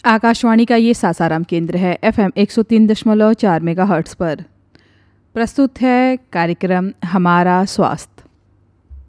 आकाशवाणी का ये सासाराम केंद्र है। FM 103.4 मेगाहर्ट्ज़ पर प्रस्तुत है कार्यक्रम हमारा स्वास्थ्य।